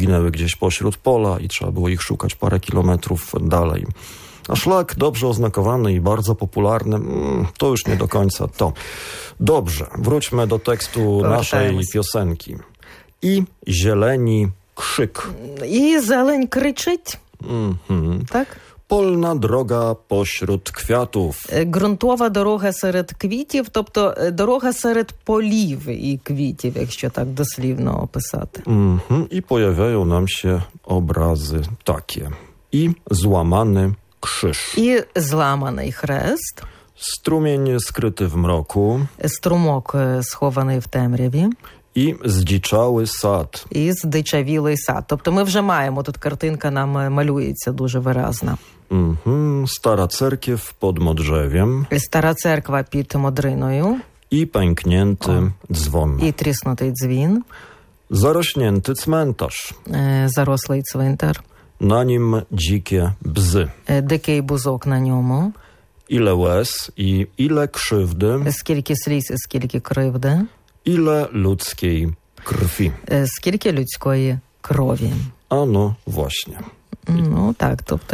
poginęły gdzieś pośród pola i trzeba było ich szukać parę kilometrów dalej. A szlak dobrze oznakowany i bardzo popularny, to już nie do końca to. Dobrze, wróćmy do tekstu naszej piosenki. I zieleni krzyk. I zeleń kryczить. Tak? Polna droga pośród kwiatów. Ґрунтова дорога серед квітів, тобто дорога серед полів і квітів, якщо так дослівно описати. I pojawiają nam się obrazy takie. I złamany krzyż. І зламаний хрест. Strumień skryty w mroku. Струмок схований в темряві. I zdziczały sad. І здичавілий сад. Тобто ми вже маємо, тут картинка нам малюється дуже виразно. Stara cerkiew pod modrzewiem. Стара церква під Модриною. I pęknięty dzwon. І тріснутий дзвін. Zarośnięty cmentarz. Зарослий цвинтар. Na nim dzikie bzy. Дикий бузок на ньому. Ile łez i ile krzywdy. Скільки сліз, скільки кривди. Ile ludzkiej krwi. Скільки людської крові. Ano właśnie. Ну так, тобто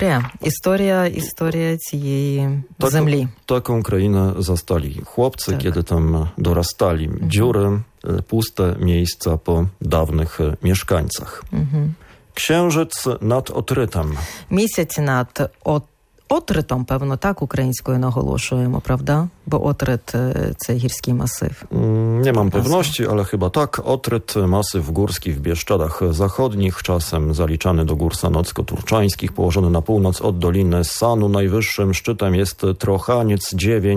історія цієї землі. Taką krainę zastali chłopcy, kiedy tam dorastali. Dziury, puste miejsca po dawnych mieszkańcach. Księżyc nad Otrytem. Місяць над Отритом, певно, так українською наголошуємо, правда? Бо Отрит – це гірський масив. Nie mam pewności, ale chyba tak. Otryt, masyw górski w Bieszczadach Zachodnich, czasem zaliczany do gór sanocko-turczańskich, położony na północ od Doliny Sanu. Najwyższym szczytem jest Trochaniec,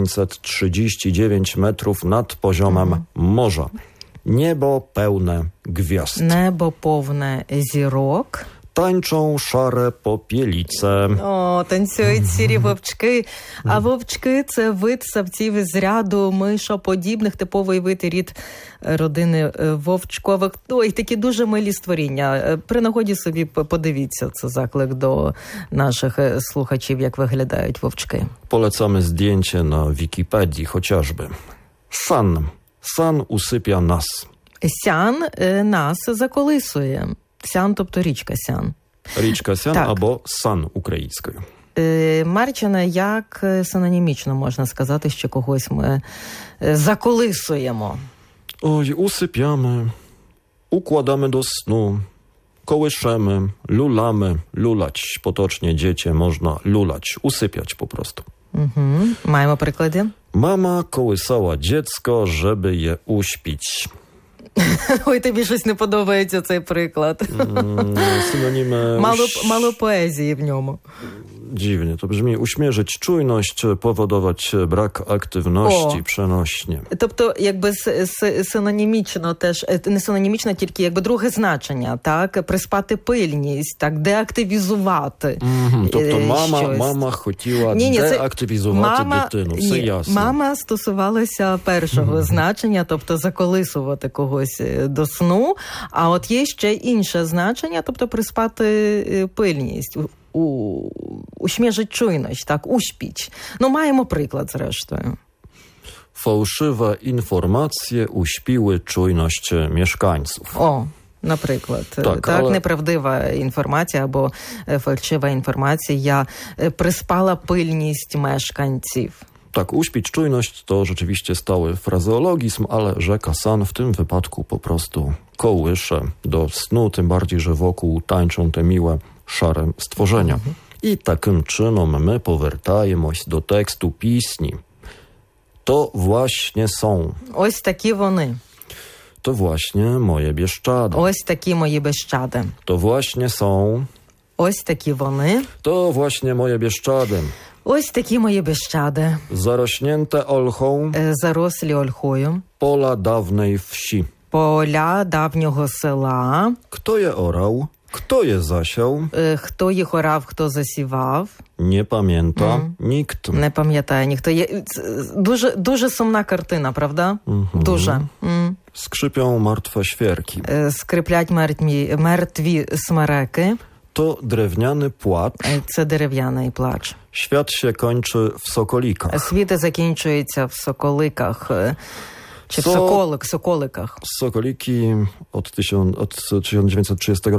939 metrów nad poziomem morza. Niebo pełne gwiazd. Небо повне зірок. Tańczą szare popielice. О, танцюють сірі вовчки. А вовчки – це вид савців із ряду мишоподібних, типовий вид і рід родини вовчкових. Ой, такі дуже милі створіння. При нагоді собі подивіться, це заклик до наших слухачів, як виглядають вовчки. Polecamy zdjęcie na Wikipedii chociażby. San usypia nas. Сян нас заколисує. Сян, тобто річка Сян. Річка Сян Так. або Сан українською. Марчина, як синонімічно можна сказати, що когось ми заколисуємо? Oj, usypiamy, układamy do snu, kołyszemy, lulamy, lulać. Potocznie dziecię można lulać, usypiać po prostu. Маємо приклади? Mama kołysała dziecko, żeby je uśpić. Ой, тобі щось не подобається цей приклад. Synonimy... Мало поезії в ньому. Dziwnie to brzmi. Uśmierzyć czujność, powodować brak aktywności, przenośnie. Тобто, якби синонімічно теж, не синонімічно, тільки якби друге значення, так? Приспати пильність, так? Деактивізувати. Тобто мама хотіла деактивізувати дитину, все ясно. Мама стосувалася першого значення, тобто заколисувати когось до сну, а от є ще інше значення, тобто приспати пильність. Uśmierzyć czujność, tak? Uśpić. No маємо приклад, zresztą. Fałszywe informacje uśpiły czujność mieszkańców. О, наприклад. Так, але... неправдива інформація або фальшива інформація приспала пильність мешканців. Tak, uśpić czujność to rzeczywiście stały frazeologizm, ale rzeka San w tym wypadku po prostu kołysze do snu, tym bardziej, że wokół tańczą te miłe, szare stworzenia. I takim czynom my powертаємось do tekstu pісні. To właśnie są. Ось такі вони. To właśnie moje Bieszczady. Ось такі мої Bieszczady. To właśnie są. Ось такі вони. To właśnie moje Bieszczady. Ось такі мої Bieszczady. Zarośnięte olchą. Зарослі ольхою. Pola dawnej wsi. Поля давнього села. Kto je orał? Kto je zasiał? Хто їх орав, хто засівав? Nie pamięta nikt. Не пам'ятає ніхто. Дуже сумна картина, правда? Дуже. Skrzypią martwe świerki. Скриплять мертві смереки. To drewniany płacz. Це дерев'яний плач. Świat się kończy w sokolikach. Світ закінчується в соколиках. Czy w Sokolikach. Sokoliki od 1930